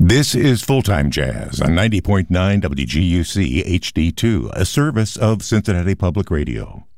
This is Full-Time Jazz on 90.9 WGUC HD2, a service of Cincinnati Public Radio.